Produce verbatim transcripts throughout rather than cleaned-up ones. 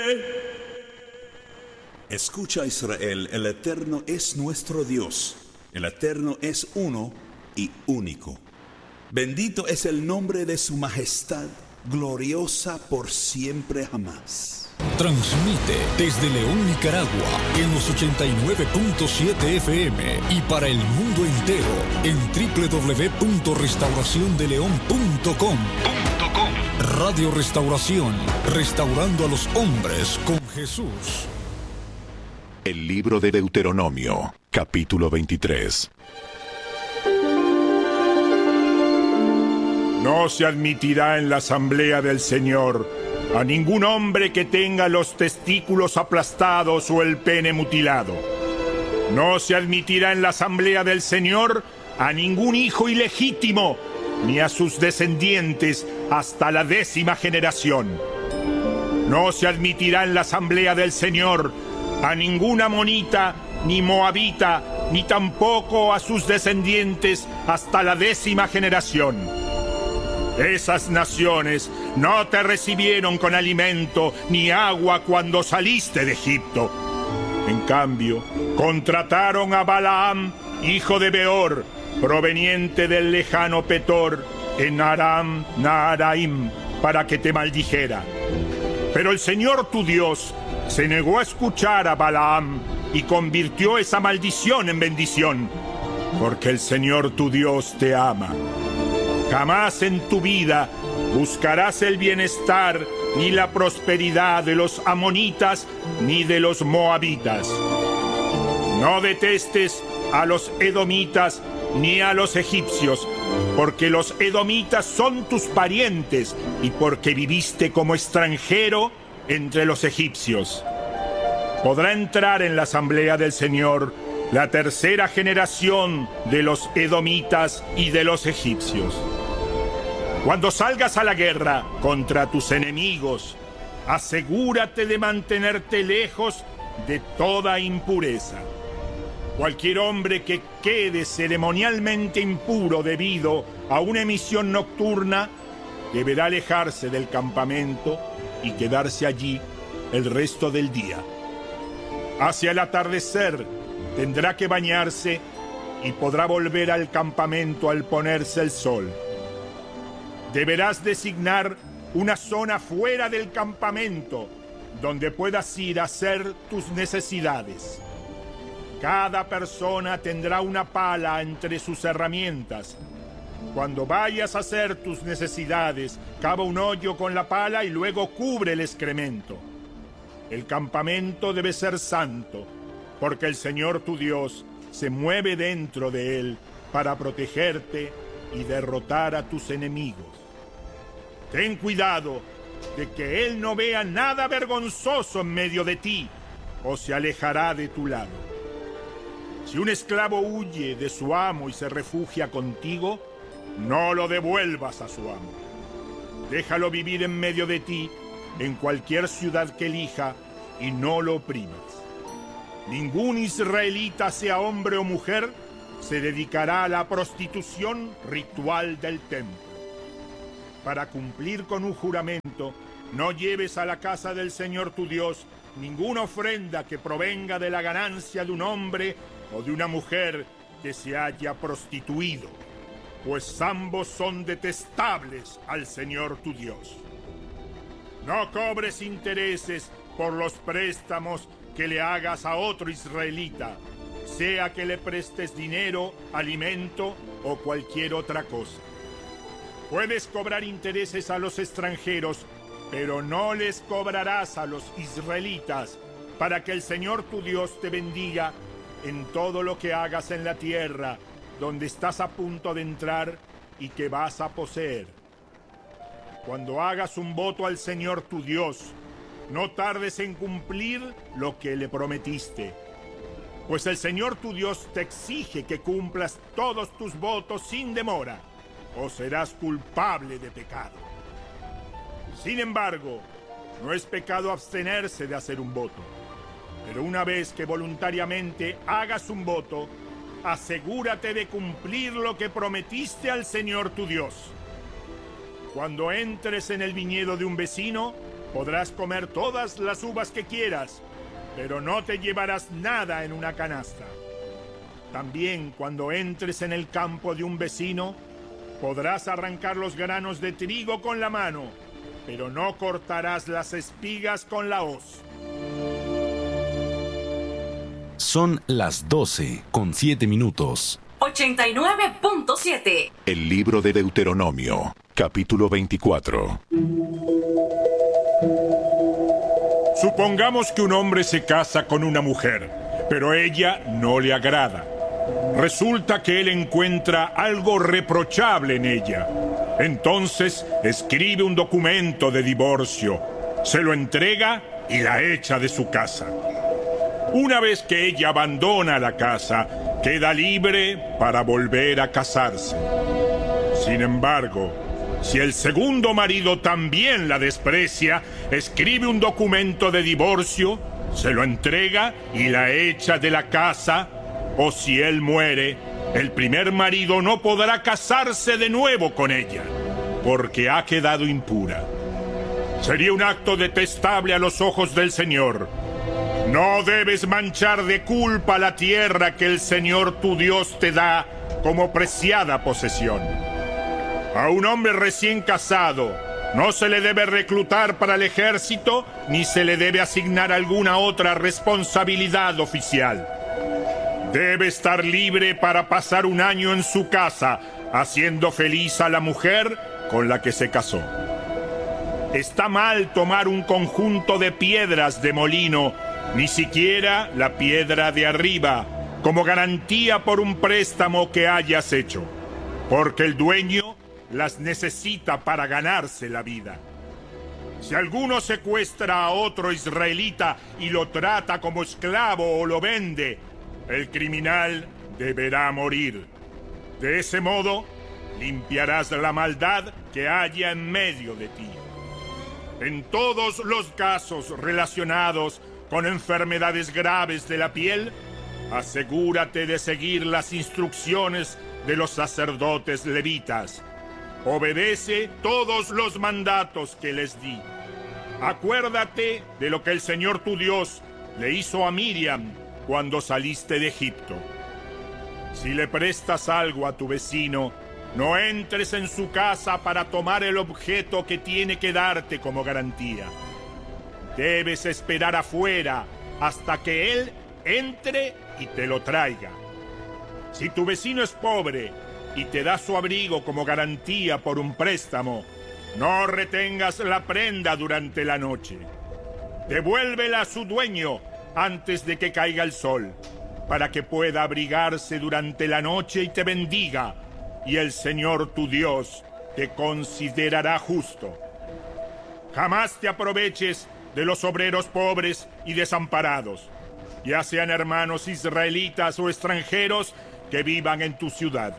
Escucha, Israel, el Eterno es nuestro Dios. El Eterno es uno y único. Bendito es el nombre de su majestad, gloriosa por siempre jamás. Transmite desde León, Nicaragua, en los ochenta y nueve punto siete F M y para el mundo entero en doble u doble u doble u punto restauración de león punto com. Radio Restauración, restaurando a los hombres con Jesús. El libro de Deuteronomio, capítulo veintitrés. No se admitirá en la asamblea del Señor a ningún hombre que tenga los testículos aplastados o el pene mutilado. No se admitirá en la asamblea del Señor a ningún hijo ilegítimo, ni a sus descendientes hasta la décima generación. No se admitirá en la asamblea del Señor a ninguna amonita, ni moabita, ni tampoco a sus descendientes hasta la décima generación. Esas naciones no te recibieron con alimento ni agua cuando saliste de Egipto. En cambio, contrataron a Balaam, hijo de Beor, proveniente del lejano Petor, en Aram Naharaim, para que te maldijera. Pero el Señor tu Dios se negó a escuchar a Balaam y convirtió esa maldición en bendición, porque el Señor tu Dios te ama. Jamás en tu vida buscarás el bienestar ni la prosperidad de los amonitas ni de los moabitas. No detestes a los edomitas ni a los egipcios, porque los edomitas son tus parientes y porque viviste como extranjero entre los egipcios. Podrá entrar en la asamblea del Señor la tercera generación de los edomitas y de los egipcios. Cuando salgas a la guerra contra tus enemigos, asegúrate de mantenerte lejos de toda impureza. Cualquier hombre que quede ceremonialmente impuro debido a una emisión nocturna deberá alejarse del campamento y quedarse allí el resto del día. Hacia el atardecer tendrá que bañarse y podrá volver al campamento al ponerse el sol. Deberás designar una zona fuera del campamento donde puedas ir a hacer tus necesidades. Cada persona tendrá una pala entre sus herramientas. Cuando vayas a hacer tus necesidades, cava un hoyo con la pala y luego cubre el excremento. El campamento debe ser santo, porque el Señor tu Dios se mueve dentro de él para protegerte y derrotar a tus enemigos. Ten cuidado de que él no vea nada vergonzoso en medio de ti, o se alejará de tu lado. Si un esclavo huye de su amo y se refugia contigo, no lo devuelvas a su amo. Déjalo vivir en medio de ti, en cualquier ciudad que elija, y no lo oprimas. Ningún israelita, sea hombre o mujer, se dedicará a la prostitución ritual del templo. Para cumplir con un juramento, no lleves a la casa del Señor tu Dios ninguna ofrenda que provenga de la ganancia de un hombre o de una mujer que se haya prostituido, pues ambos son detestables al Señor tu Dios. No cobres intereses por los préstamos que le hagas a otro israelita, sea que le prestes dinero, alimento o cualquier otra cosa. Puedes cobrar intereses a los extranjeros, pero no les cobrarás a los israelitas, para que el Señor tu Dios te bendiga en todo lo que hagas en la tierra, donde estás a punto de entrar y que vas a poseer. Cuando hagas un voto al Señor tu Dios, no tardes en cumplir lo que le prometiste, pues el Señor tu Dios te exige que cumplas todos tus votos sin demora, o serás culpable de pecado. Sin embargo, no es pecado abstenerse de hacer un voto, pero una vez que voluntariamente hagas un voto, asegúrate de cumplir lo que prometiste al Señor tu Dios. Cuando entres en el viñedo de un vecino, Podrás comer todas las uvas que quieras, pero no te llevarás nada en una canasta. También cuando entres en el campo de un vecino, podrás arrancar los granos de trigo con la mano, pero no cortarás las espigas con la hoz. Son las doce con siete minutos. ochenta y nueve punto siete. El libro de Deuteronomio, capítulo veinticuatro. Supongamos que un hombre se casa con una mujer, pero ella no le agrada. Resulta que él encuentra algo reprochable en ella. Entonces escribe un documento de divorcio, se lo entrega y la echa de su casa. Una vez que ella abandona la casa, queda libre para volver a casarse. Sin embargo, si el segundo marido también la desprecia, escribe un documento de divorcio, se lo entrega y la echa de la casa, o si él muere, el primer marido no podrá casarse de nuevo con ella, porque ha quedado impura. Sería un acto detestable a los ojos del Señor. No debes manchar de culpa la tierra que el Señor tu Dios te da como preciada posesión. A un hombre recién casado no se le debe reclutar para el ejército ni se le debe asignar alguna otra responsabilidad oficial. Debe estar libre para pasar un año en su casa, haciendo feliz a la mujer con la que se casó. Está mal tomar un conjunto de piedras de molino, ni siquiera la piedra de arriba, como garantía por un préstamo que hayas hecho, porque el dueño las necesita para ganarse la vida. Si alguno secuestra a otro israelita y lo trata como esclavo o lo vende, el criminal deberá morir. De ese modo, limpiarás la maldad que haya en medio de ti. En todos los casos relacionados con enfermedades graves de la piel, asegúrate de seguir las instrucciones de los sacerdotes levitas. Obedece todos los mandatos que les di. Acuérdate de lo que el Señor tu Dios le hizo a Miriam cuando saliste de Egipto. Si le prestas algo a tu vecino, no entres en su casa para tomar el objeto que tiene que darte como garantía. Debes esperar afuera hasta que él entre y te lo traiga. Si tu vecino es pobre y te da su abrigo como garantía por un préstamo, no retengas la prenda durante la noche. Devuélvela a su dueño antes de que caiga el sol, para que pueda abrigarse durante la noche y te bendiga, y el Señor tu Dios te considerará justo. Jamás te aproveches de los obreros pobres y desamparados, ya sean hermanos israelitas o extranjeros que vivan en tu ciudad.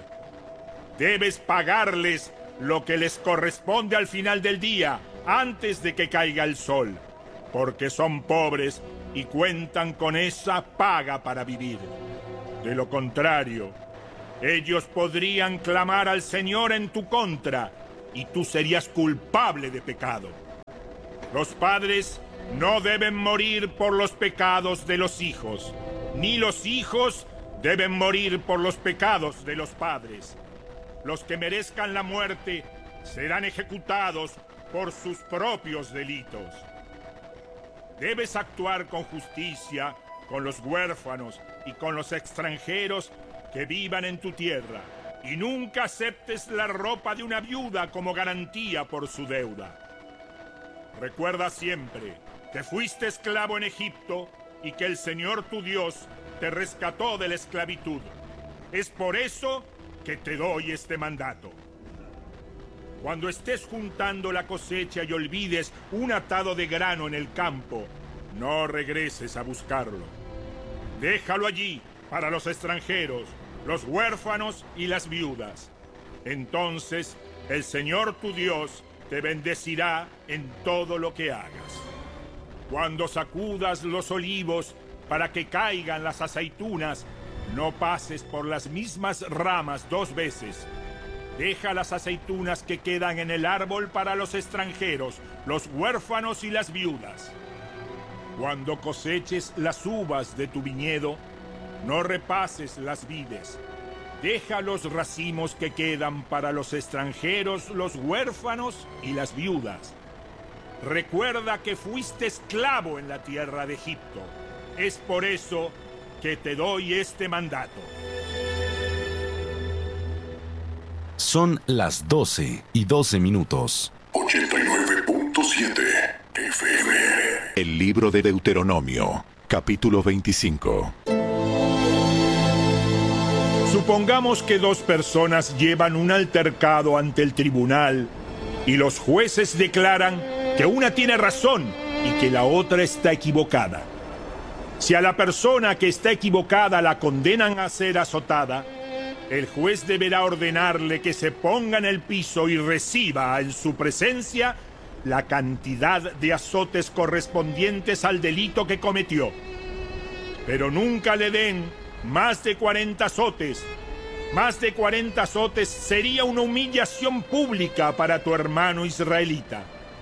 Debes pagarles lo que les corresponde al final del día, antes de que caiga el sol, porque son pobres y cuentan con esa paga para vivir. De lo contrario, ellos podrían clamar al Señor en tu contra y tú serías culpable de pecado. Los padres no deben morir por los pecados de los hijos, ni los hijos deben morir por los pecados de los padres. Los que merezcan la muerte serán ejecutados por sus propios delitos. Debes actuar con justicia con los huérfanos y con los extranjeros que vivan en tu tierra, y nunca aceptes la ropa de una viuda como garantía por su deuda. Recuerda siempre que fuiste esclavo en Egipto y que el Señor tu Dios te rescató de la esclavitud. Es por eso que te doy este mandato. Cuando estés juntando la cosecha y olvides un atado de grano en el campo, no regreses a buscarlo. Déjalo allí para los extranjeros, los huérfanos y las viudas. Entonces el Señor tu Dios te bendecirá en todo lo que hagas. Cuando sacudas los olivos para que caigan las aceitunas, no pases por las mismas ramas dos veces. Deja las aceitunas que quedan en el árbol para los extranjeros, los huérfanos y las viudas. Cuando coseches las uvas de tu viñedo, no repases las vides. Deja los racimos que quedan para los extranjeros, los huérfanos y las viudas. Recuerda que fuiste esclavo en la tierra de Egipto. Es por eso que te doy este mandato. Son las doce y doce minutos. ochenta y nueve punto siete F M. El libro de Deuteronomio, capítulo veinticinco. Supongamos que dos personas llevan un altercado ante el tribunal y los jueces declaran que una tiene razón y que la otra está equivocada. Si a la persona que está equivocada la condenan a ser azotada, el juez deberá ordenarle que se ponga en el piso y reciba en su presencia la cantidad de azotes correspondientes al delito que cometió. Pero nunca le den más de cuarenta azotes. Más de cuarenta azotes sería una humillación pública para tu hermano israelita.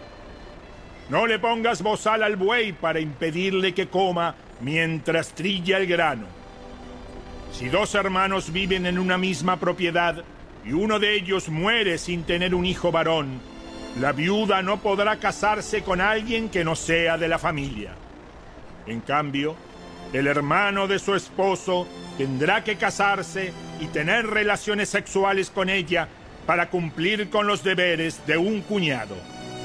No le pongas bozal al buey para impedirle que coma mientras trilla el grano. Si dos hermanos viven en una misma propiedad y uno de ellos muere sin tener un hijo varón, la viuda no podrá casarse con alguien que no sea de la familia. En cambio, el hermano de su esposo tendrá que casarse y tener relaciones sexuales con ella para cumplir con los deberes de un cuñado.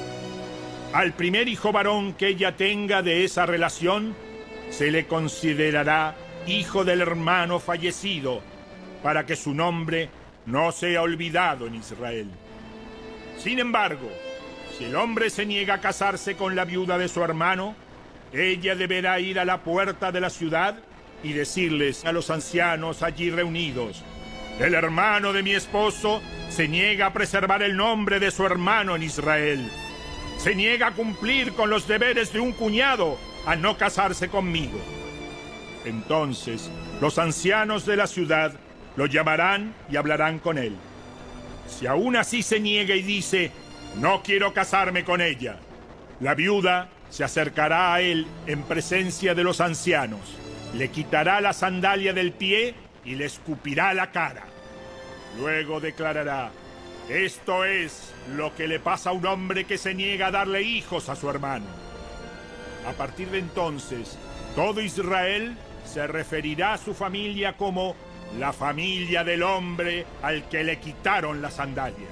Al primer hijo varón que ella tenga de esa relación, se le considerará hijo del hermano fallecido, para que su nombre no sea olvidado en Israel. Sin embargo, si el hombre se niega a casarse con la viuda de su hermano, ella deberá ir a la puerta de la ciudad y decirles a los ancianos allí reunidos: el hermano de mi esposo se niega a preservar el nombre de su hermano en Israel. Se niega a cumplir con los deberes de un cuñado al no casarse conmigo. Entonces, los ancianos de la ciudad lo llamarán y hablarán con él. Si aún así se niega y dice: no quiero casarme con ella, la viuda se acercará a él en presencia de los ancianos, le quitará la sandalia del pie y le escupirá la cara. Luego declarará: esto es lo que le pasa a un hombre que se niega a darle hijos a su hermano. A partir de entonces, todo Israel se referirá a su familia como la familia del hombre al que le quitaron la sandalia.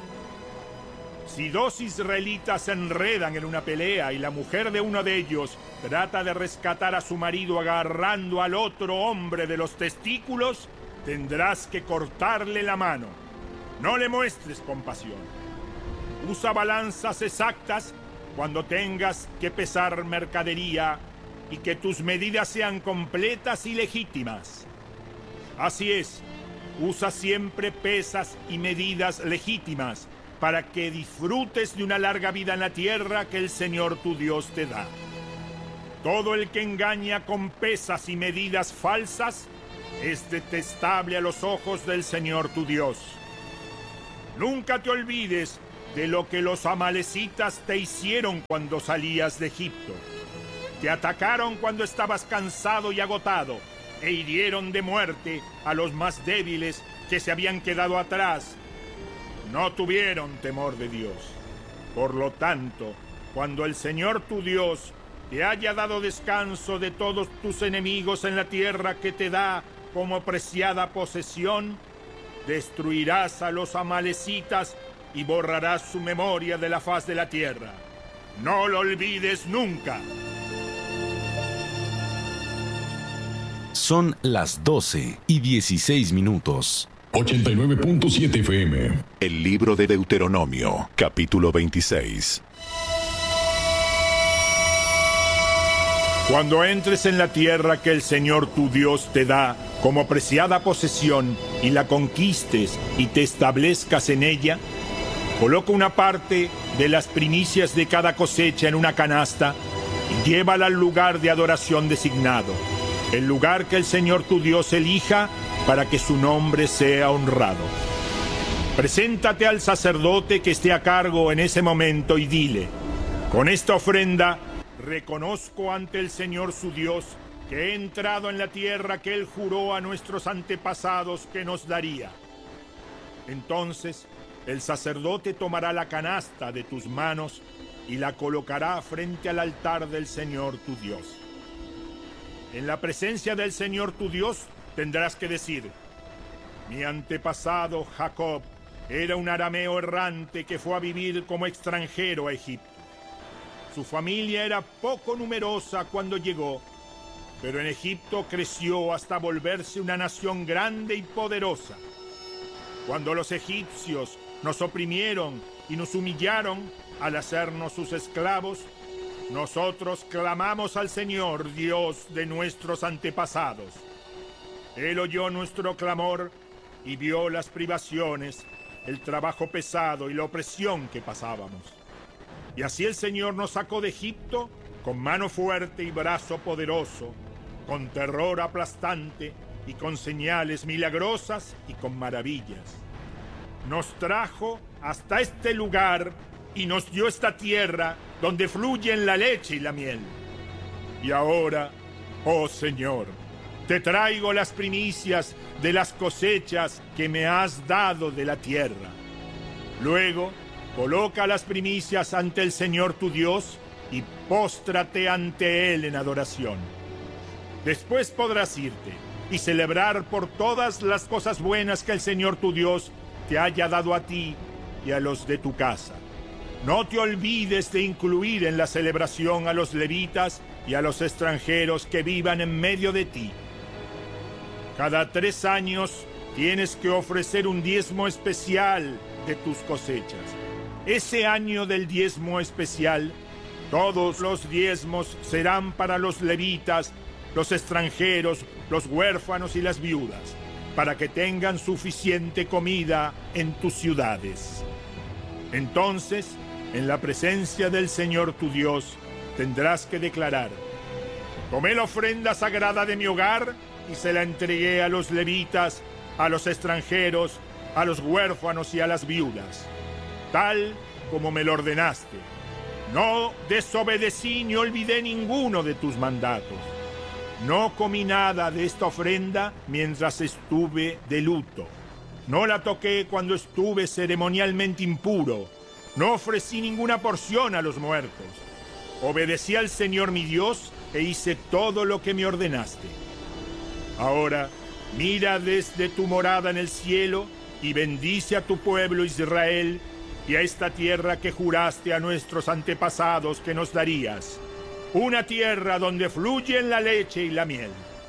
Si dos israelitas se enredan en una pelea y la mujer de uno de ellos trata de rescatar a su marido agarrando al otro hombre de los testículos, tendrás que cortarle la mano. No le muestres compasión. Usa balanzas exactas cuando tengas que pesar mercadería y que tus medidas sean completas y legítimas. Así es, usa siempre pesas y medidas legítimas para que disfrutes de una larga vida en la tierra que el Señor tu Dios te da. Todo el que engaña con pesas y medidas falsas es detestable a los ojos del Señor tu Dios. Nunca te olvides de lo que los amalecitas te hicieron cuando salías de Egipto. Te atacaron cuando estabas cansado y agotado e hirieron de muerte a los más débiles que se habían quedado atrás. No tuvieron temor de Dios. Por lo tanto, cuando el Señor tu Dios te haya dado descanso de todos tus enemigos en la tierra que te da como preciada posesión, destruirás a los amalecitas y borrarás su memoria de la faz de la tierra. No lo olvides nunca. Son las doce y dieciséis minutos. ochenta y nueve punto siete F M. El libro de Deuteronomio, capítulo veintiséis. Cuando entres en la tierra que el Señor tu Dios te da como preciada posesión y la conquistes y te establezcas en ella, coloca una parte de las primicias de cada cosecha en una canasta y llévala al lugar de adoración designado, el lugar que el Señor tu Dios elija para que su nombre sea honrado. Preséntate al sacerdote que esté a cargo en ese momento y dile: Con esta ofrenda reconozco ante el Señor su Dios que he entrado en la tierra que Él juró a nuestros antepasados que nos daría. Entonces el sacerdote tomará la canasta de tus manos y la colocará frente al altar del Señor tu Dios. En la presencia del Señor tu Dios tendrás que decir: mi antepasado Jacob era un arameo errante que fue a vivir como extranjero a Egipto. Su familia era poco numerosa cuando llegó, pero en Egipto creció hasta volverse una nación grande y poderosa. Cuando los egipcios nos oprimieron y nos humillaron al hacernos sus esclavos, nosotros clamamos al Señor, Dios de nuestros antepasados. Él oyó nuestro clamor y vio las privaciones, el trabajo pesado y la opresión que pasábamos. Y así el Señor nos sacó de Egipto con mano fuerte y brazo poderoso, con terror aplastante y con señales milagrosas y con maravillas. Nos trajo hasta este lugar y nos dio esta tierra donde fluyen la leche y la miel. Y ahora, oh Señor, te traigo las primicias de las cosechas que me has dado de la tierra. Luego, coloca las primicias ante el Señor tu Dios y póstrate ante Él en adoración. Después podrás irte y celebrar por todas las cosas buenas que el Señor tu Dios te haya dado a ti y a los de tu casa. No te olvides de incluir en la celebración a los levitas y a los extranjeros que vivan en medio de ti. Cada tres años tienes que ofrecer un diezmo especial de tus cosechas. Ese año del diezmo especial, todos los diezmos serán para los levitas, los extranjeros, los huérfanos y las viudas, para que tengan suficiente comida en tus ciudades. Entonces, en la presencia del Señor tu Dios, tendrás que declarar: tomé la ofrenda sagrada de mi hogar y se la entregué a los levitas, a los extranjeros, a los huérfanos y a las viudas, tal como me lo ordenaste. No desobedecí ni olvidé ninguno de tus mandatos. No comí nada de esta ofrenda mientras estuve de luto. No la toqué cuando estuve ceremonialmente impuro. No ofrecí ninguna porción a los muertos. Obedecí al Señor mi Dios e hice todo lo que me ordenaste. Ahora, mira desde tu morada en el cielo y bendice a tu pueblo Israel y a esta tierra que juraste a nuestros antepasados que nos darías, una tierra donde fluyen la leche y la miel.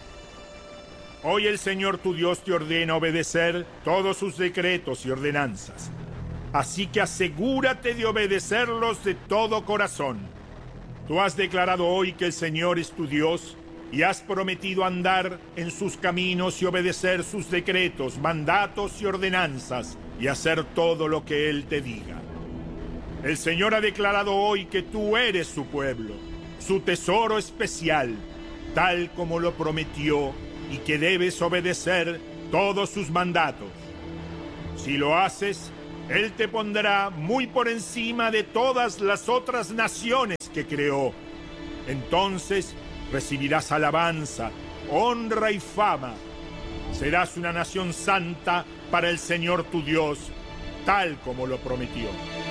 Hoy el Señor tu Dios te ordena obedecer todos sus decretos y ordenanzas, así que asegúrate de obedecerlos de todo corazón. Tú has declarado hoy que el Señor es tu Dios y has prometido andar en sus caminos y obedecer sus decretos, mandatos y ordenanzas y hacer todo lo que Él te diga. El Señor ha declarado hoy que tú eres su pueblo, su tesoro especial, tal como lo prometió, y que debes obedecer todos sus mandatos. Si lo haces, Él te pondrá muy por encima de todas las otras naciones que creó. Entonces recibirás alabanza, honra y fama. Serás una nación santa para el Señor tu Dios, tal como lo prometió.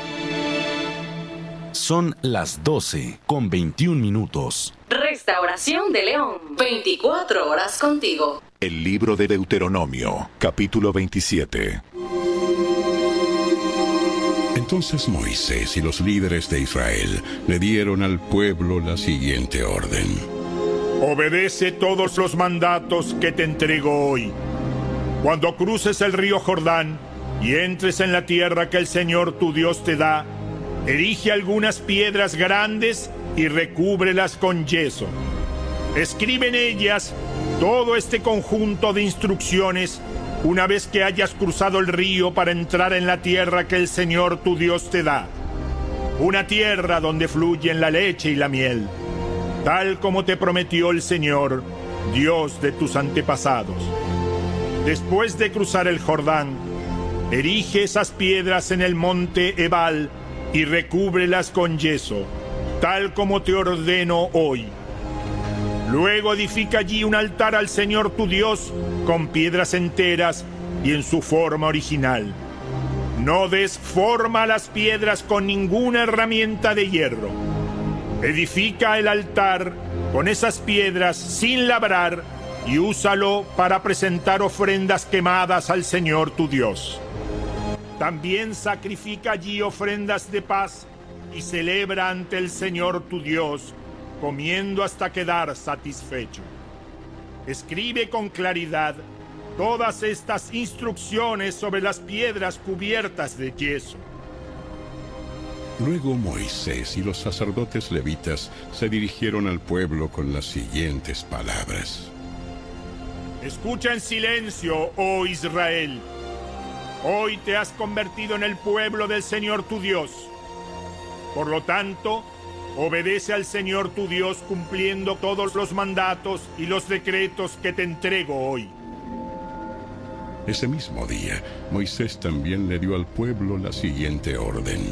Son las doce con veintiún minutos. Restauración de León, veinticuatro horas contigo. El libro de Deuteronomio, capítulo veintisiete. Entonces Moisés y los líderes de Israel le dieron al pueblo la siguiente orden: obedece todos los mandatos que te entrego hoy. Cuando cruces el río Jordán y entres en la tierra que el Señor tu Dios te da, erige algunas piedras grandes y recúbrelas con yeso. Escribe en ellas todo este conjunto de instrucciones una vez que hayas cruzado el río para entrar en la tierra que el Señor tu Dios te da. Una tierra donde fluyen la leche y la miel, tal como te prometió el Señor, Dios de tus antepasados. Después de cruzar el Jordán, erige esas piedras en el monte Ebal y recúbrelas con yeso. tal como te ordeno hoy. Luego edifica allí un altar al Señor tu Dios con piedras enteras y en su forma original. No des forma a las piedras con ninguna herramienta de hierro. Edifica el altar con esas piedras sin labrar y úsalo para presentar ofrendas quemadas al Señor tu Dios. También sacrifica allí ofrendas de paz y celebra ante el Señor tu Dios, comiendo hasta quedar satisfecho. Escribe con claridad todas estas instrucciones sobre las piedras cubiertas de yeso. Luego Moisés y los sacerdotes levitas se dirigieron al pueblo con las siguientes palabras. Escucha en silencio, oh Israel. Hoy te has convertido en el pueblo del Señor tu Dios. Por lo tanto, obedece al Señor tu Dios cumpliendo todos los mandatos y los decretos que te entrego hoy. Ese mismo día, Moisés también le dio al pueblo la siguiente orden.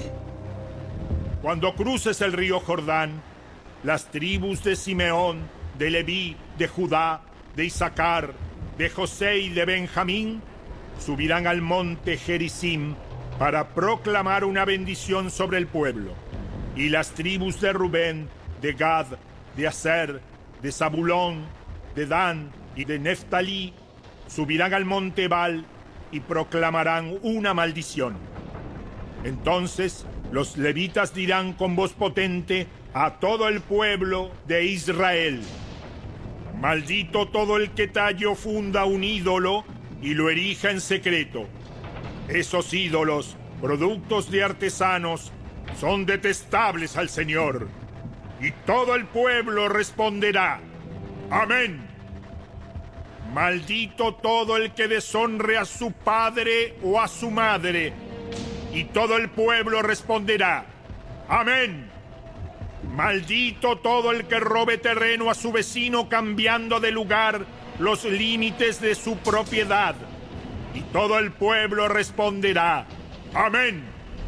Cuando cruces el río Jordán, las tribus de Simeón, de Leví, de Judá, de Isaacar, de José y de Benjamín, subirán al monte Gerizim para proclamar una bendición sobre el pueblo. Y las tribus de Rubén, de Gad, de Aser, de Zabulón, de Dan y de Neftalí subirán al monte Ebal y proclamarán una maldición. Entonces los levitas dirán con voz potente a todo el pueblo de Israel: maldito todo el que talle o funda un ídolo y lo erija en secreto. Esos ídolos, productos de artesanos, son detestables al Señor. Y todo el pueblo responderá: amén. Maldito todo el que deshonre a su padre o a su madre. Y todo el pueblo responderá: amén. Maldito todo el que robe terreno a su vecino cambiando de lugar los límites de su propiedad. Y todo el pueblo responderá: amén.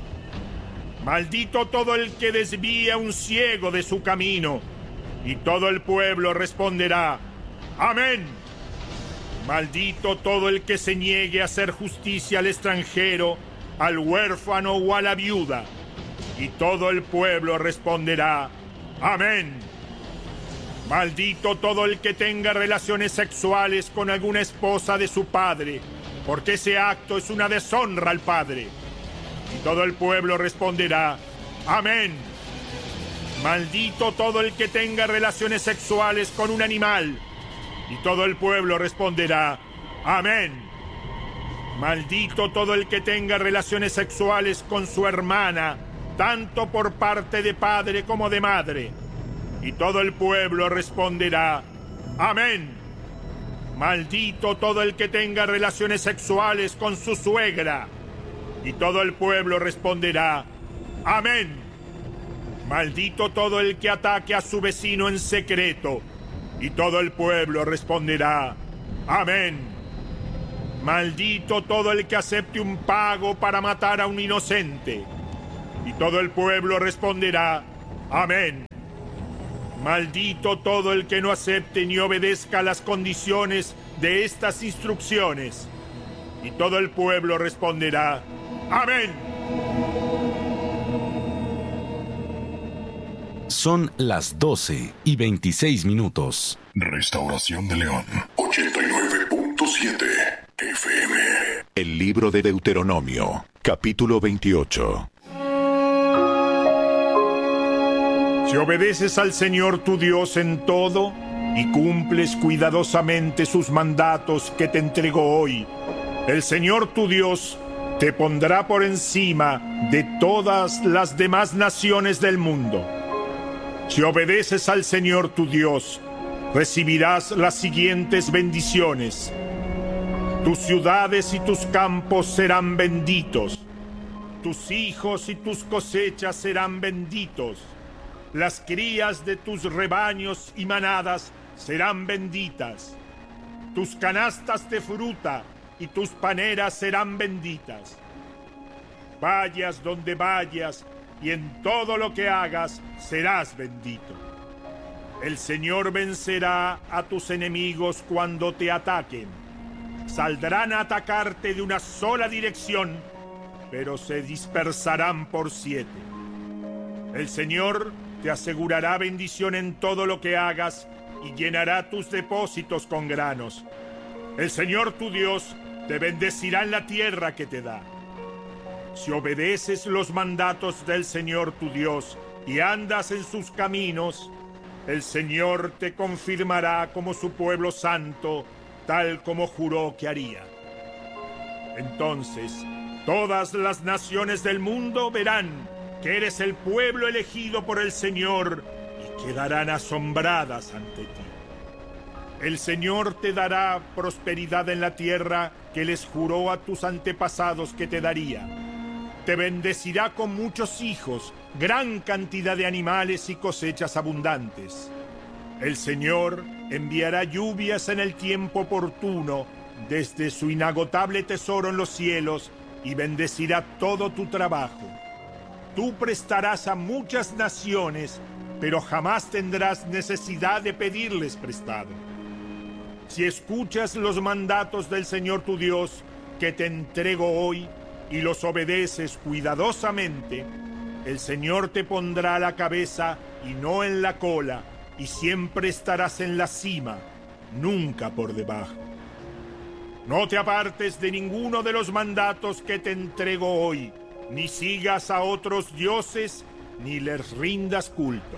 Maldito todo el que desvía a un ciego de su camino. Y todo el pueblo responderá: amén. Maldito todo el que se niegue a hacer justicia al extranjero, al huérfano o a la viuda. Y todo el pueblo responderá: amén. Maldito todo el que tenga relaciones sexuales con alguna esposa de su padre, porque ese acto es una deshonra al padre. Y todo el pueblo responderá: amén. Maldito todo el que tenga relaciones sexuales con un animal. Y todo el pueblo responderá: amén. Maldito todo el que tenga relaciones sexuales con su hermana, tanto por parte de padre como de madre. Y todo el pueblo responderá: amén. Maldito todo el que tenga relaciones sexuales con su suegra. Y todo el pueblo responderá: amén. Maldito todo el que ataque a su vecino en secreto. Y todo el pueblo responderá: amén. Maldito todo el que acepte un pago para matar a un inocente. Y todo el pueblo responderá: amén. Maldito todo el que no acepte ni obedezca las condiciones de estas instrucciones. Y todo el pueblo responderá: amén. Son las doce y veintiséis minutos. Restauración de León. ochenta y nueve punto siete F M. El libro de Deuteronomio, capítulo veintiocho. Si obedeces al Señor tu Dios en todo y cumples cuidadosamente sus mandatos que te entregó hoy, el Señor tu Dios te pondrá por encima de todas las demás naciones del mundo. Si obedeces al Señor tu Dios, recibirás las siguientes bendiciones. Tus ciudades y tus campos serán benditos. Tus hijos y tus cosechas serán benditos. Las crías de tus rebaños y manadas serán benditas. Tus canastas de fruta y tus paneras serán benditas. Vayas donde vayas y en todo lo que hagas serás bendito. El Señor vencerá a tus enemigos cuando te ataquen. Saldrán a atacarte de una sola dirección, pero se dispersarán por siete. El Señor te asegurará bendición en todo lo que hagas y llenará tus depósitos con granos. El Señor tu Dios te bendecirá en la tierra que te da. Si obedeces los mandatos del Señor tu Dios y andas en sus caminos, el Señor te confirmará como su pueblo santo, tal como juró que haría. Entonces, todas las naciones del mundo verán que eres el pueblo elegido por el Señor y quedarán asombradas ante ti. El Señor te dará prosperidad en la tierra que les juró a tus antepasados que te daría. Te bendecirá con muchos hijos, gran cantidad de animales y cosechas abundantes. El Señor enviará lluvias en el tiempo oportuno desde su inagotable tesoro en los cielos y bendecirá todo tu trabajo. Tú prestarás a muchas naciones, pero jamás tendrás necesidad de pedirles prestado. Si escuchas los mandatos del Señor tu Dios, que te entrego hoy, y los obedeces cuidadosamente, el Señor te pondrá a la cabeza y no en la cola, y siempre estarás en la cima, nunca por debajo. No te apartes de ninguno de los mandatos que te entrego hoy, ni sigas a otros dioses, ni les rindas culto.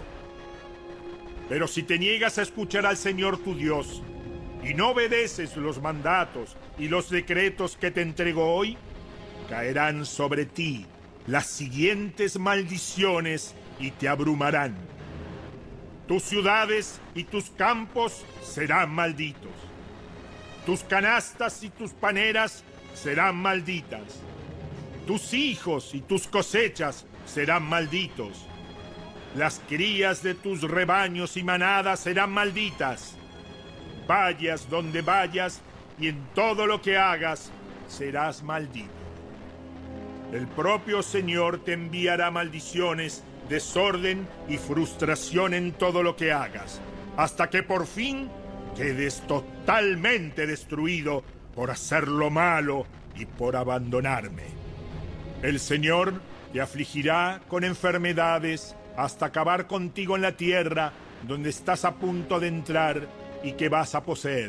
Pero si te niegas a escuchar al Señor tu Dios, y no obedeces los mandatos y los decretos que te entrego hoy, caerán sobre ti las siguientes maldiciones y te abrumarán. Tus ciudades y tus campos serán malditos. Tus canastas y tus paneras serán malditas. Tus hijos y tus cosechas serán malditos. Las crías de tus rebaños y manadas serán malditas. Vayas donde vayas y en todo lo que hagas serás maldito. El propio Señor te enviará maldiciones, desorden y frustración en todo lo que hagas, hasta que por fin quedes totalmente destruido por hacer lo malo y por abandonarme. El Señor te afligirá con enfermedades hasta acabar contigo en la tierra donde estás a punto de entrar y que vas a poseer.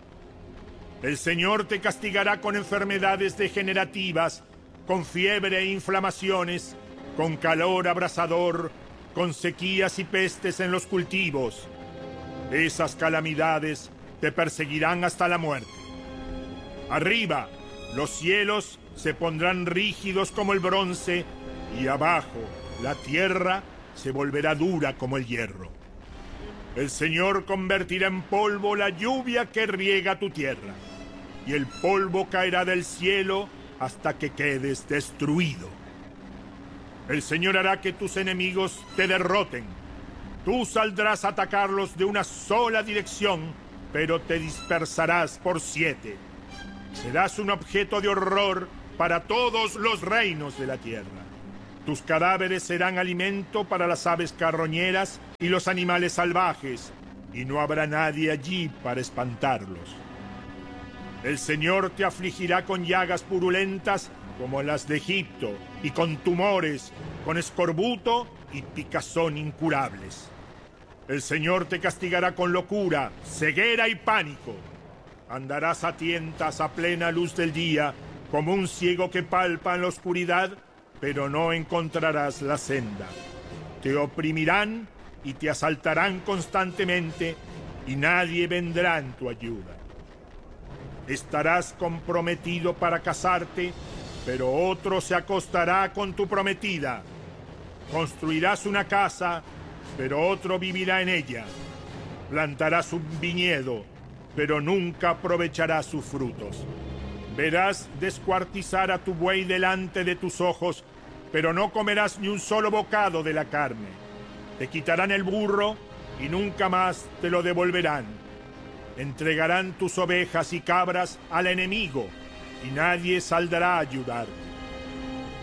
El Señor te castigará con enfermedades degenerativas, con fiebre e inflamaciones, con calor abrasador, con sequías y pestes en los cultivos. Esas calamidades te perseguirán hasta la muerte. Arriba, los cielos se pondrán rígidos como el bronce, y abajo, la tierra se volverá dura como el hierro. El Señor convertirá en polvo la lluvia que riega tu tierra, y el polvo caerá del cielo hasta que quedes destruido. El Señor hará que tus enemigos te derroten. Tú saldrás a atacarlos de una sola dirección, pero te dispersarás por siete. Serás un objeto de horror para todos los reinos de la tierra. Tus cadáveres serán alimento para las aves carroñeras y los animales salvajes, y no habrá nadie allí para espantarlos. El Señor te afligirá con llagas purulentas como las de Egipto, y con tumores, con escorbuto y picazón incurables. El Señor te castigará con locura, ceguera y pánico. Andarás a tientas a plena luz del día, como un ciego que palpa en la oscuridad, pero no encontrarás la senda. Te oprimirán y te asaltarán constantemente, y nadie vendrá en tu ayuda. Estarás comprometido para casarte, pero otro se acostará con tu prometida. Construirás una casa, pero otro vivirá en ella. Plantarás un viñedo, pero nunca aprovecharás sus frutos. Verás descuartizar a tu buey delante de tus ojos, pero no comerás ni un solo bocado de la carne. Te quitarán el burro y nunca más te lo devolverán. Entregarán tus ovejas y cabras al enemigo, y nadie saldrá a ayudarte.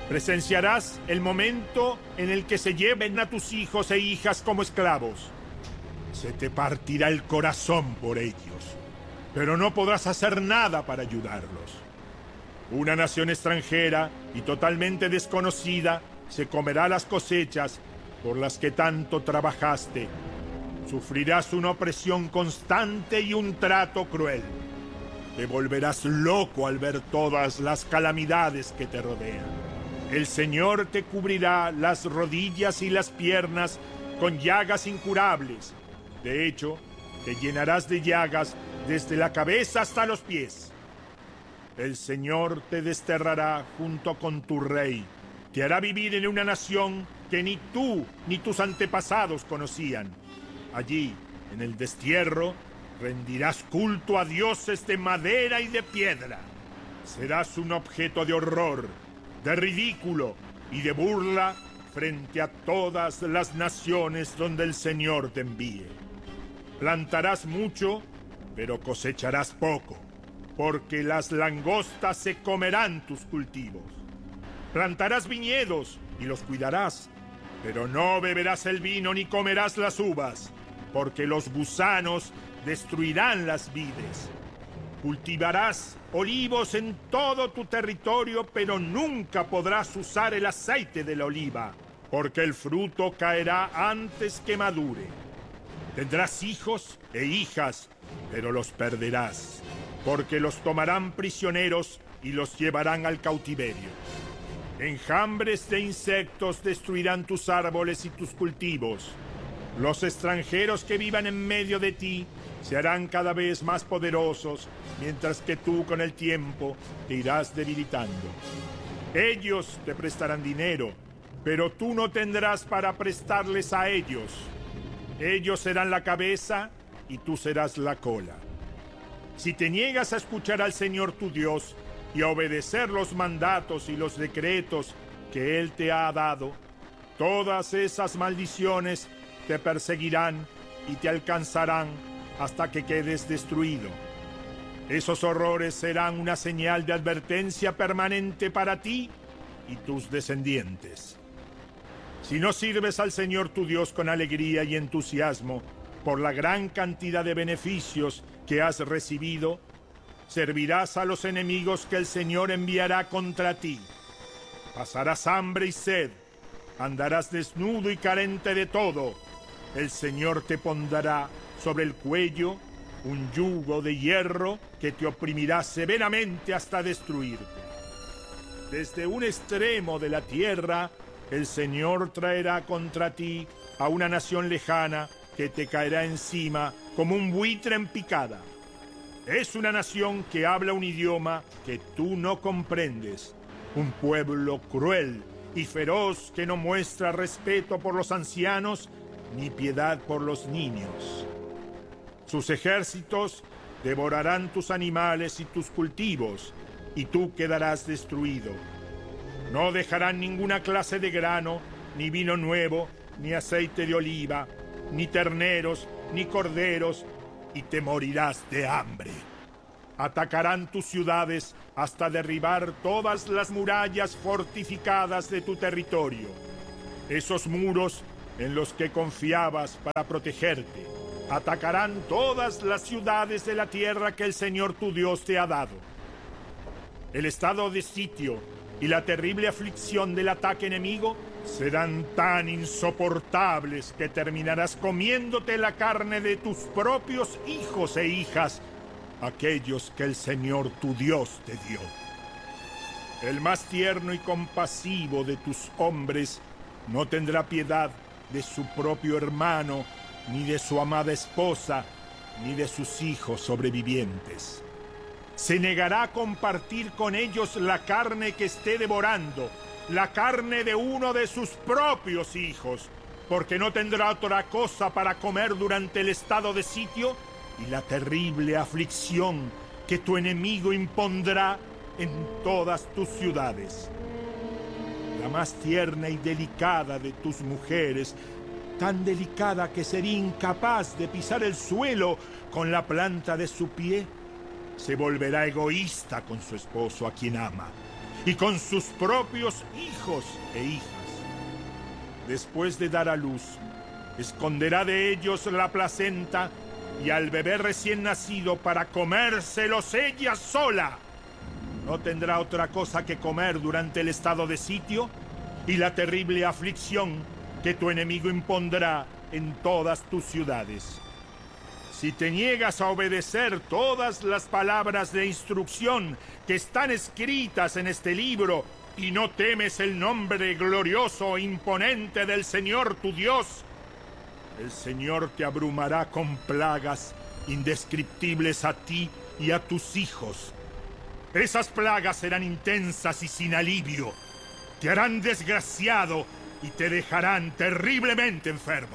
Presenciarás el momento en el que se lleven a tus hijos e hijas como esclavos. Se te partirá el corazón por ellos, pero no podrás hacer nada para ayudarlos. Una nación extranjera y totalmente desconocida se comerá las cosechas por las que tanto trabajaste. Sufrirás una opresión constante y un trato cruel. Te volverás loco al ver todas las calamidades que te rodean. El Señor te cubrirá las rodillas y las piernas con llagas incurables. De hecho, te llenarás de llagas desde la cabeza hasta los pies. El Señor te desterrará junto con tu rey. Te hará vivir en una nación que ni tú ni tus antepasados conocían. Allí, en el destierro, rendirás culto a dioses de madera y de piedra. Serás un objeto de horror, de ridículo y de burla frente a todas las naciones donde el Señor te envíe. Plantarás mucho, pero cosecharás poco, porque las langostas se comerán tus cultivos. Plantarás viñedos y los cuidarás, pero no beberás el vino ni comerás las uvas, porque los gusanos destruirán las vides. Cultivarás olivos en todo tu territorio, pero nunca podrás usar el aceite de la oliva, porque el fruto caerá antes que madure. Tendrás hijos e hijas, pero los perderás, porque los tomarán prisioneros y los llevarán al cautiverio. Enjambres de insectos destruirán tus árboles y tus cultivos. Los extranjeros que vivan en medio de ti se harán cada vez más poderosos, mientras que tú con el tiempo te irás debilitando. Ellos te prestarán dinero, pero tú no tendrás para prestarles a ellos. Ellos serán la cabeza y tú serás la cola. Si te niegas a escuchar al Señor tu Dios y a obedecer los mandatos y los decretos que Él te ha dado, todas esas maldiciones te perseguirán y te alcanzarán hasta que quedes destruido. Esos horrores serán una señal de advertencia permanente para ti y tus descendientes. Si no sirves al Señor tu Dios con alegría y entusiasmo por la gran cantidad de beneficios que has recibido, servirás a los enemigos que el Señor enviará contra ti. Pasarás hambre y sed, andarás desnudo y carente de todo. El Señor te pondrá sobre el cuello un yugo de hierro que te oprimirá severamente hasta destruirte. Desde un extremo de la tierra, el Señor traerá contra ti a una nación lejana que te caerá encima como un buitre en picada. Es una nación que habla un idioma que tú no comprendes, un pueblo cruel y feroz que no muestra respeto por los ancianos ni piedad por los niños. Sus ejércitos devorarán tus animales y tus cultivos, y tú quedarás destruido. No dejarán ninguna clase de grano, ni vino nuevo, ni aceite de oliva, ni terneros, ni corderos, y te morirás de hambre. Atacarán tus ciudades hasta derribar todas las murallas fortificadas de tu territorio. Esos muros en los que confiabas para protegerte. Atacarán todas las ciudades de la tierra que el Señor tu Dios te ha dado. El estado de sitio y la terrible aflicción del ataque enemigo serán tan insoportables que terminarás comiéndote la carne de tus propios hijos e hijas, aquellos que el Señor tu Dios te dio. El más tierno y compasivo de tus hombres no tendrá piedad de su propio hermano, ni de su amada esposa, ni de sus hijos sobrevivientes. Se negará a compartir con ellos la carne que esté devorando, la carne de uno de sus propios hijos, porque no tendrá otra cosa para comer durante el estado de sitio y la terrible aflicción que tu enemigo impondrá en todas tus ciudades. La más tierna y delicada de tus mujeres, tan delicada que sería incapaz de pisar el suelo con la planta de su pie, se volverá egoísta con su esposo a quien ama, y con sus propios hijos e hijas. Después de dar a luz, esconderá de ellos la placenta y al bebé recién nacido para comérselos ella sola. No tendrá otra cosa que comer durante el estado de sitio y la terrible aflicción que tu enemigo impondrá en todas tus ciudades. Si te niegas a obedecer todas las palabras de instrucción que están escritas en este libro y no temes el nombre glorioso e imponente del Señor tu Dios, el Señor te abrumará con plagas indescriptibles a ti y a tus hijos. Esas plagas serán intensas y sin alivio. Te harán desgraciado y te dejarán terriblemente enfermo.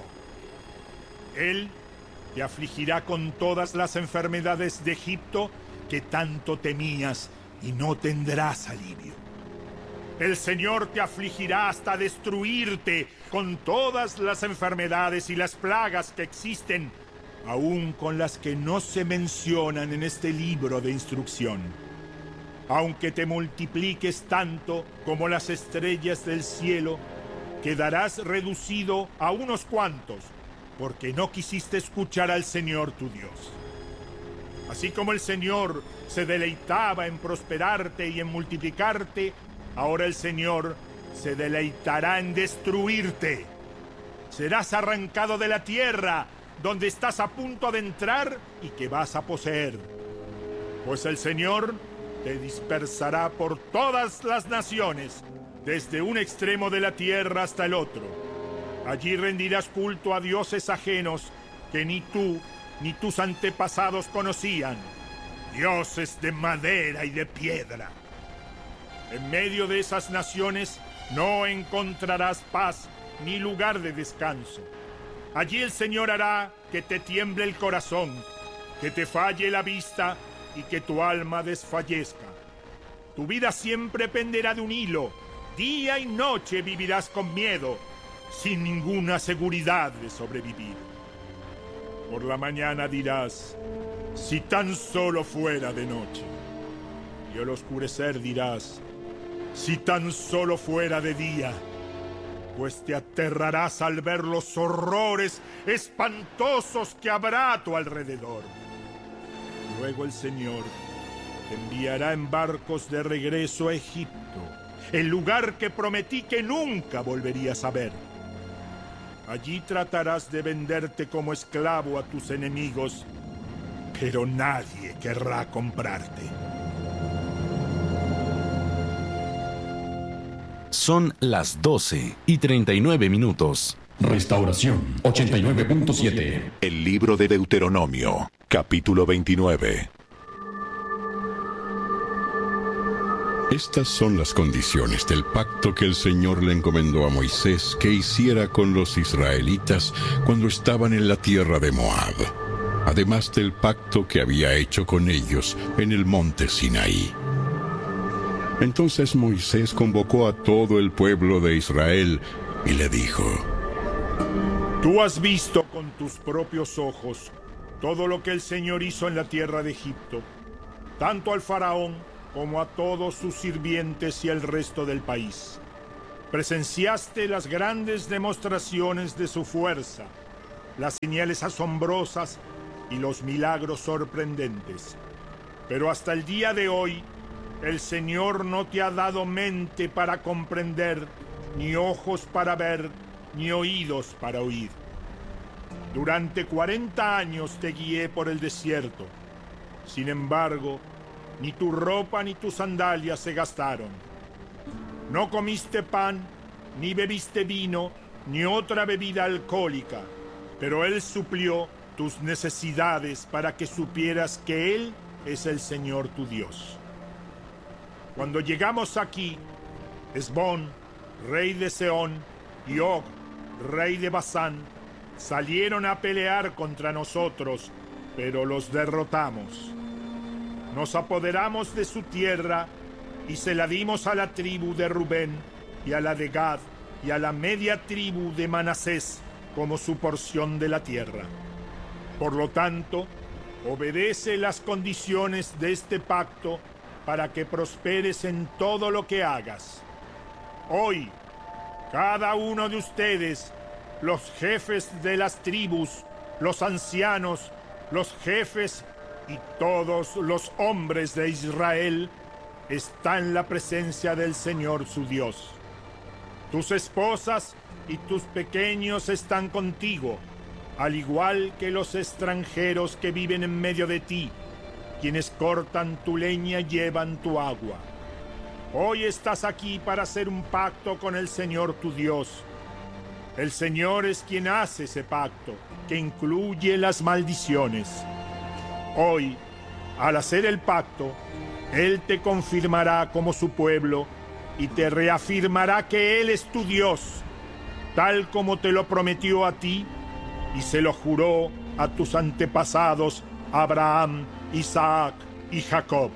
Él te afligirá con todas las enfermedades de Egipto que tanto temías y no tendrás alivio. El Señor te afligirá hasta destruirte con todas las enfermedades y las plagas que existen, aun con las que no se mencionan en este libro de instrucción. Aunque te multipliques tanto como las estrellas del cielo, quedarás reducido a unos cuantos, porque no quisiste escuchar al Señor tu Dios. Así como el Señor se deleitaba en prosperarte y en multiplicarte, ahora el Señor se deleitará en destruirte. Serás arrancado de la tierra, donde estás a punto de entrar y que vas a poseer. Pues el Señor te dispersará por todas las naciones, desde un extremo de la tierra hasta el otro. Allí rendirás culto a dioses ajenos que ni tú ni tus antepasados conocían, dioses de madera y de piedra. En medio de esas naciones no encontrarás paz ni lugar de descanso. Allí el Señor hará que te tiemble el corazón, que te falle la vista y que tu alma desfallezca. Tu vida siempre penderá de un hilo. Día y noche vivirás con miedo, sin ninguna seguridad de sobrevivir. Por la mañana dirás, si tan solo fuera de noche. Y al oscurecer dirás, si tan solo fuera de día. Pues te aterrarás al ver los horrores espantosos que habrá a tu alrededor. Luego el Señor te enviará en barcos de regreso a Egipto, el lugar que prometí que nunca volverías a ver. Allí tratarás de venderte como esclavo a tus enemigos, pero nadie querrá comprarte. Son las doce y treinta y nueve minutos. Restauración ochenta y nueve punto siete. El libro de Deuteronomio, capítulo veintinueve. Estas son las condiciones del pacto que el Señor le encomendó a Moisés que hiciera con los israelitas cuando estaban en la tierra de Moab, además del pacto que había hecho con ellos en el monte Sinaí. Entonces Moisés convocó a todo el pueblo de Israel y le dijo: Tú has visto con tus propios ojos todo lo que el Señor hizo en la tierra de Egipto, tanto al faraón como a todos sus sirvientes y al resto del país. Presenciaste las grandes demostraciones de su fuerza, las señales asombrosas y los milagros sorprendentes. Pero hasta el día de hoy, el Señor no te ha dado mente para comprender, ni ojos para ver, ni oídos para oír. Durante cuarenta años te guié por el desierto. Sin embargo, ni tu ropa ni tus sandalias se gastaron. No comiste pan, ni bebiste vino, ni otra bebida alcohólica, pero Él suplió tus necesidades para que supieras que Él es el Señor tu Dios. Cuando llegamos aquí, Esbón, rey de Sehón, y Og, rey de Basán, salieron a pelear contra nosotros, pero los derrotamos. Nos apoderamos de su tierra y se la dimos a la tribu de Rubén y a la de Gad y a la media tribu de Manasés como su porción de la tierra. Por lo tanto, obedece las condiciones de este pacto para que prosperes en todo lo que hagas. Hoy, cada uno de ustedes, los jefes de las tribus, los ancianos, los jefes y todos los hombres de Israel, está en la presencia del Señor su Dios. Tus esposas y tus pequeños están contigo, al igual que los extranjeros que viven en medio de ti, quienes cortan tu leña y llevan tu agua. Hoy estás aquí para hacer un pacto con el Señor tu Dios. El Señor es quien hace ese pacto, que incluye las maldiciones. Hoy, al hacer el pacto, Él te confirmará como su pueblo y te reafirmará que Él es tu Dios, tal como te lo prometió a ti y se lo juró a tus antepasados Abraham, Isaac y Jacob.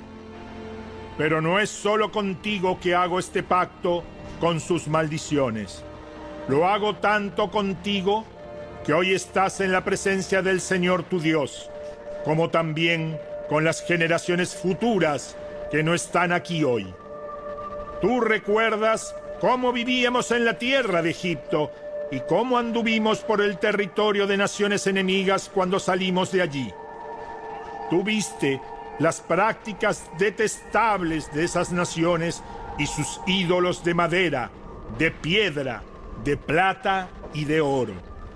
Pero no es solo contigo que hago este pacto con sus maldiciones. Lo hago tanto contigo que hoy estás en la presencia del Señor tu Dios, como también con las generaciones futuras que no están aquí hoy. Tú recuerdas cómo vivíamos en la tierra de Egipto y cómo anduvimos por el territorio de naciones enemigas cuando salimos de allí. Tú viste las prácticas detestables de esas naciones y sus ídolos de madera, de piedra, de plata y de oro.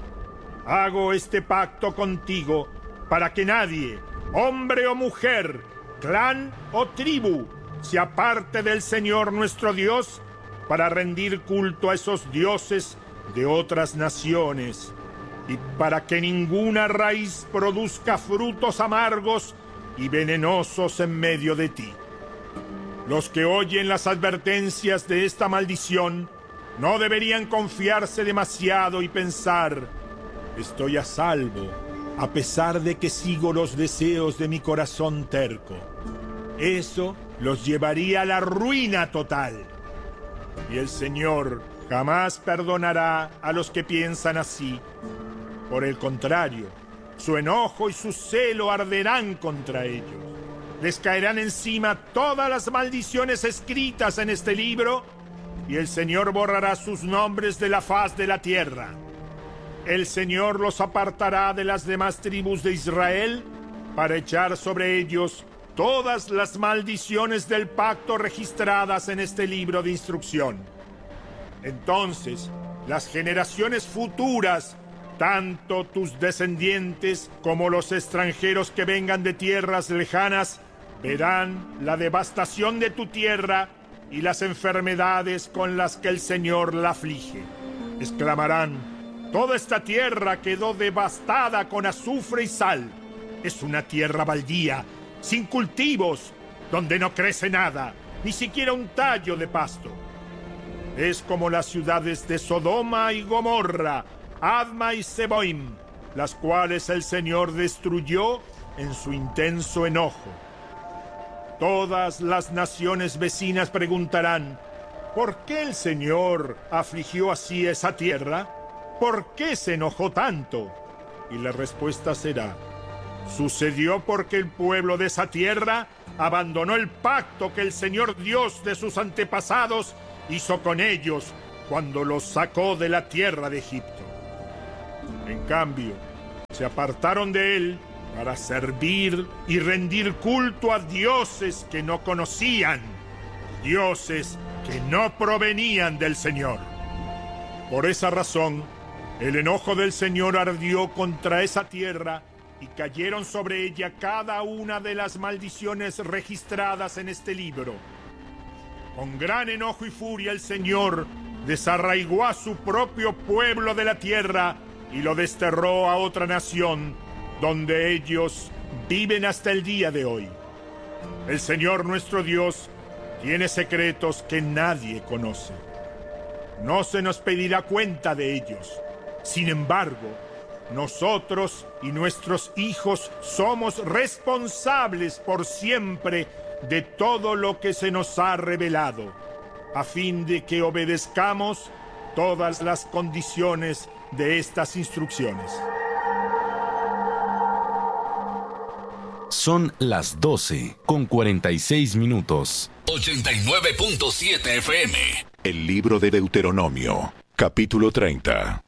Hago este pacto contigo para que nadie, hombre o mujer, clan o tribu, se aparte del Señor nuestro Dios para rendir culto a esos dioses de otras naciones y para que ninguna raíz produzca frutos amargos y venenosos en medio de ti. Los que oyen las advertencias de esta maldición no deberían confiarse demasiado y pensar: estoy a salvo, a pesar de que sigo los deseos de mi corazón terco. Eso los llevaría a la ruina total. Y el Señor jamás perdonará a los que piensan así. Por el contrario, su enojo y su celo arderán contra ellos. Les caerán encima todas las maldiciones escritas en este libro, y el Señor borrará sus nombres de la faz de la tierra. El Señor los apartará de las demás tribus de Israel para echar sobre ellos todas las maldiciones del pacto registradas en este libro de instrucción. Entonces, las generaciones futuras, tanto tus descendientes como los extranjeros que vengan de tierras lejanas, verán la devastación de tu tierra y las enfermedades con las que el Señor la aflige. Exclamarán: toda esta tierra quedó devastada con azufre y sal. Es una tierra baldía, sin cultivos, donde no crece nada, ni siquiera un tallo de pasto. Es como las ciudades de Sodoma y Gomorra, Adma y Seboim, las cuales el Señor destruyó en su intenso enojo. Todas las naciones vecinas preguntarán: ¿por qué el Señor afligió así esa tierra? ¿Por qué se enojó tanto? Y la respuesta será: sucedió porque el pueblo de esa tierra abandonó el pacto que el Señor Dios de sus antepasados hizo con ellos cuando los sacó de la tierra de Egipto. En cambio, se apartaron de él para servir y rendir culto a dioses que no conocían, dioses que no provenían del Señor. Por esa razón, el enojo del Señor ardió contra esa tierra y cayeron sobre ella cada una de las maldiciones registradas en este libro. Con gran enojo y furia el Señor desarraigó a su propio pueblo de la tierra y lo desterró a otra nación, donde ellos viven hasta el día de hoy. El Señor nuestro Dios tiene secretos que nadie conoce. No se nos pedirá cuenta de ellos. Sin embargo, nosotros y nuestros hijos somos responsables por siempre de todo lo que se nos ha revelado, a fin de que obedezcamos todas las condiciones de estas instrucciones. Son las doce con cuarenta y seis minutos. ochenta y nueve punto siete F M. El libro de Deuteronomio, capítulo treinta.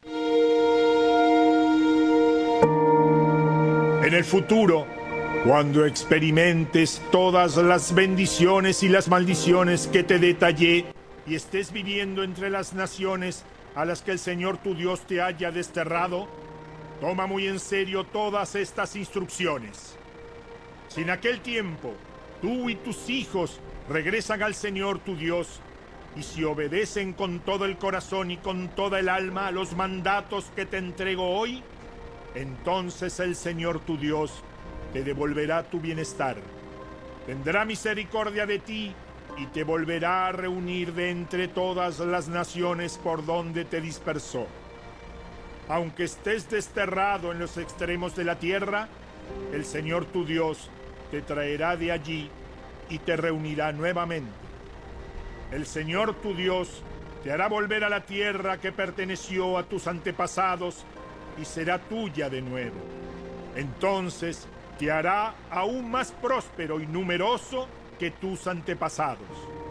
En el futuro, cuando experimentes todas las bendiciones y las maldiciones que te detallé y estés viviendo entre las naciones a las que el Señor tu Dios te haya desterrado, toma muy en serio todas estas instrucciones. Si en aquel tiempo tú y tus hijos regresan al Señor tu Dios, y si obedecen con todo el corazón y con toda el alma a los mandatos que te entrego hoy, entonces el Señor tu Dios te devolverá tu bienestar, tendrá misericordia de ti y te volverá a reunir de entre todas las naciones por donde te dispersó. Aunque estés desterrado en los extremos de la tierra, el Señor tu Dios te traerá de allí y te reunirá nuevamente. El Señor tu Dios te hará volver a la tierra que perteneció a tus antepasados y será tuya de nuevo. Entonces te hará aún más próspero y numeroso que tus antepasados.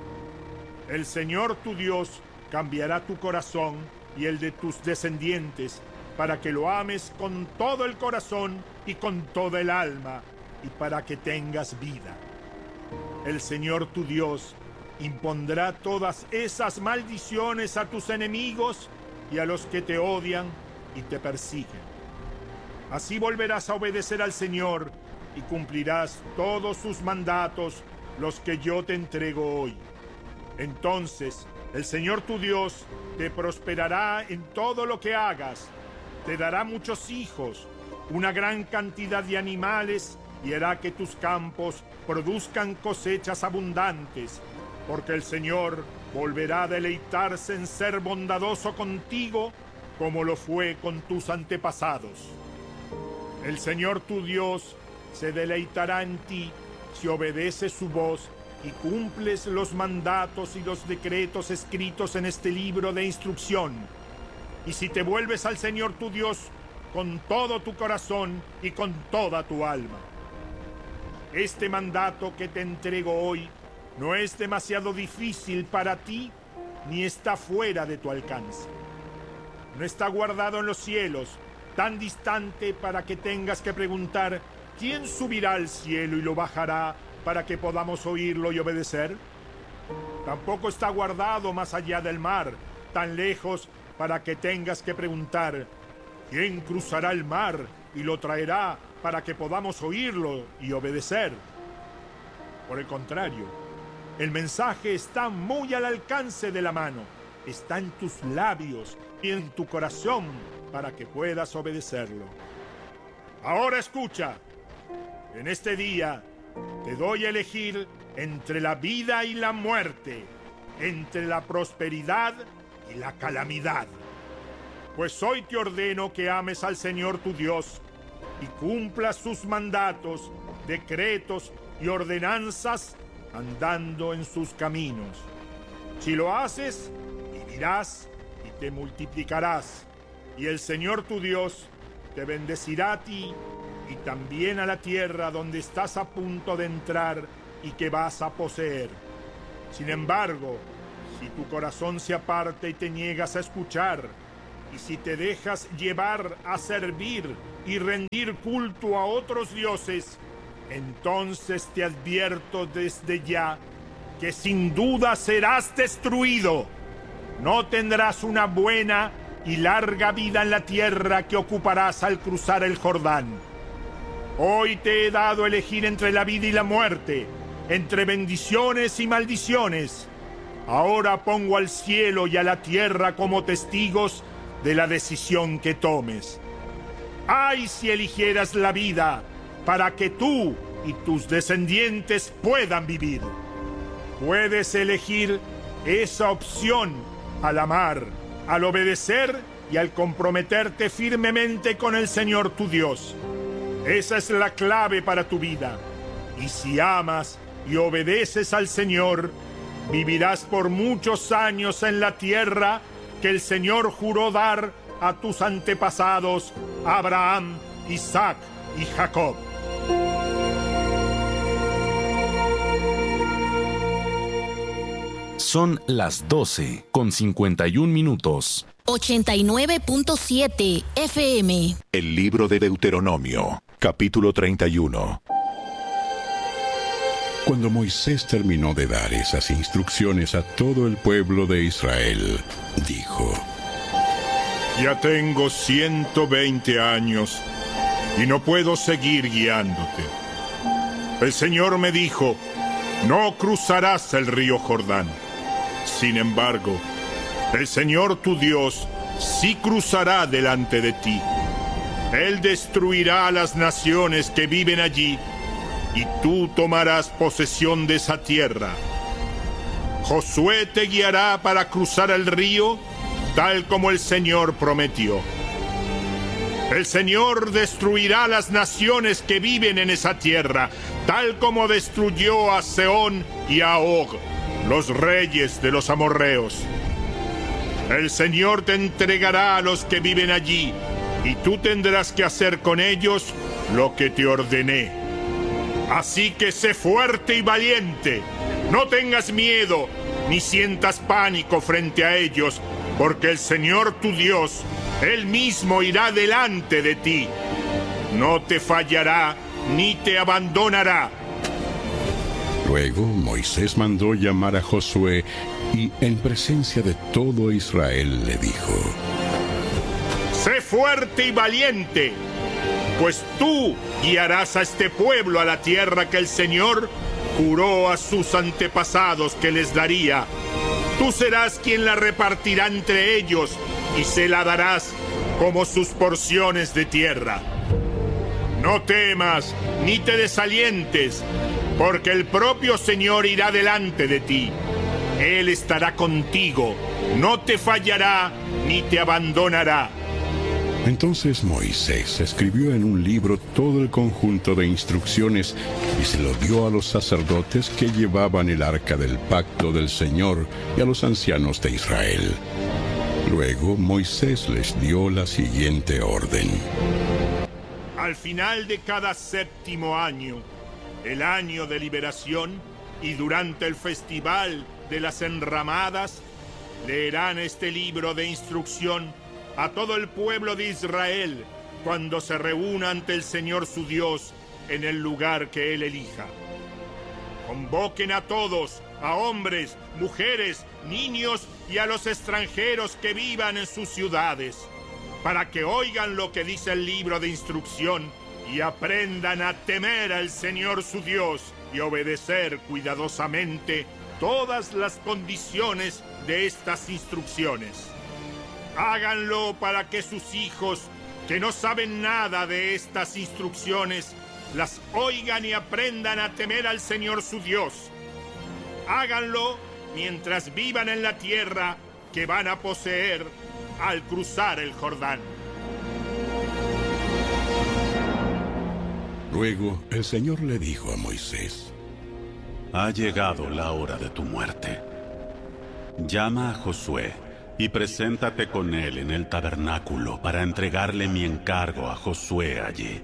El Señor tu Dios cambiará tu corazón y el de tus descendientes para que lo ames con todo el corazón y con toda el alma y para que tengas vida. El Señor tu Dios impondrá todas esas maldiciones a tus enemigos y a los que te odian y te persiguen. Así volverás a obedecer al Señor y cumplirás todos sus mandatos, los que yo te entrego hoy. Entonces el Señor tu Dios te prosperará en todo lo que hagas, te dará muchos hijos, una gran cantidad de animales y hará que tus campos produzcan cosechas abundantes, porque el Señor volverá a deleitarse en ser bondadoso contigo como lo fue con tus antepasados. El Señor tu Dios se deleitará en ti si obedeces su voz y cumples los mandatos y los decretos escritos en este libro de instrucción. Y si te vuelves al Señor tu Dios con todo tu corazón y con toda tu alma. Este mandato que te entrego hoy no es demasiado difícil para ti, ni está fuera de tu alcance. No está guardado en los cielos, tan distante para que tengas que preguntar: ¿quién subirá al cielo y lo bajará para que podamos oírlo y obedecer? Tampoco está guardado más allá del mar, tan lejos para que tengas que preguntar: ¿quién cruzará el mar y lo traerá para que podamos oírlo y obedecer? Por el contrario, el mensaje está muy al alcance de la mano, está en tus labios y en tu corazón para que puedas obedecerlo. Ahora escucha, en este día te doy a elegir entre la vida y la muerte, entre la prosperidad y la calamidad. Pues hoy te ordeno que ames al Señor tu Dios y cumplas sus mandatos, decretos y ordenanzas andando en sus caminos. Si lo haces, vivirás y te multiplicarás, y el Señor tu Dios te bendecirá a ti y también a la tierra donde estás a punto de entrar y que vas a poseer. Sin embargo, si tu corazón se aparta y te niegas a escuchar, y si te dejas llevar a servir y rendir culto a otros dioses, entonces te advierto desde ya que sin duda serás destruido. No tendrás una buena y larga vida en la tierra que ocuparás al cruzar el Jordán. Hoy te he dado a elegir entre la vida y la muerte, entre bendiciones y maldiciones. Ahora pongo al cielo y a la tierra como testigos de la decisión que tomes. ¡Ay, si eligieras la vida para que tú y tus descendientes puedan vivir! Puedes elegir esa opción al amar, al obedecer y al comprometerte firmemente con el Señor tu Dios. Esa es la clave para tu vida. Y si amas y obedeces al Señor, vivirás por muchos años en la tierra que el Señor juró dar a tus antepasados, Abraham, Isaac y Jacob. Son las doce con cincuenta y un minutos. ochenta y nueve punto siete F M. El libro de Deuteronomio, capítulo treinta y uno. Cuando Moisés terminó de dar esas instrucciones a todo el pueblo de Israel, dijo: Ya tengo ciento veinte años y no puedo seguir guiándote. El Señor me dijo: no cruzarás el río Jordán. Sin embargo, el Señor tu Dios sí cruzará delante de ti. Él destruirá a las naciones que viven allí, y tú tomarás posesión de esa tierra. Josué te guiará para cruzar el río, tal como el Señor prometió. El Señor destruirá a las naciones que viven en esa tierra, tal como destruyó a Sehón y a Og, los reyes de los amorreos. El Señor te entregará a los que viven allí, y tú tendrás que hacer con ellos lo que te ordené. Así que sé fuerte y valiente, no tengas miedo, ni sientas pánico frente a ellos, porque el Señor tu Dios, Él mismo irá delante de ti. No te fallará, ni te abandonará. Luego Moisés mandó llamar a Josué y en presencia de todo Israel le dijo: sé fuerte y valiente, pues tú guiarás a este pueblo a la tierra que el Señor juró a sus antepasados que les daría. Tú serás quien la repartirá entre ellos y se la darás como sus porciones de tierra. No temas ni te desalientes, porque el propio Señor irá delante de ti. Él estará contigo, no te fallará ni te abandonará. Entonces Moisés escribió en un libro todo el conjunto de instrucciones y se lo dio a los sacerdotes que llevaban el arca del pacto del Señor y a los ancianos de Israel. Luego Moisés les dio la siguiente orden: al final de cada séptimo año, el año de liberación, y durante el festival de las enramadas, leerán este libro de instrucción a todo el pueblo de Israel cuando se reúna ante el Señor su Dios en el lugar que Él elija. Convoquen a todos, a hombres, mujeres, niños y a los extranjeros que vivan en sus ciudades, para que oigan lo que dice el libro de instrucción y aprendan a temer al Señor su Dios y obedecer cuidadosamente todas las condiciones de estas instrucciones. Háganlo para que sus hijos, que no saben nada de estas instrucciones, las oigan y aprendan a temer al Señor su Dios. Háganlo mientras vivan en la tierra que van a poseer al cruzar el Jordán. Luego el Señor le dijo a Moisés: ha llegado la hora de tu muerte. Llama a Josué y preséntate con él en el tabernáculo para entregarle mi encargo a Josué allí.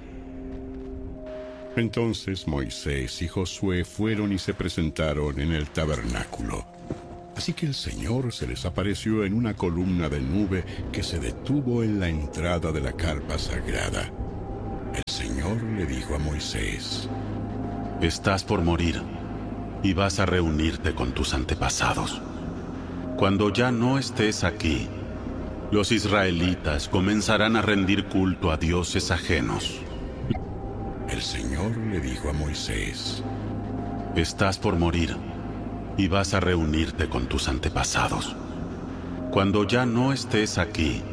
Entonces Moisés y Josué fueron y se presentaron en el tabernáculo. Así que el Señor se les apareció en una columna de nube que se detuvo en la entrada de la carpa sagrada. El Señor le dijo a Moisés: estás por morir y vas a reunirte con tus antepasados. Cuando ya no estés aquí, los israelitas comenzarán a rendir culto a dioses ajenos. El Señor le dijo a Moisés: estás por morir y vas a reunirte con tus antepasados. Cuando ya no estés aquí,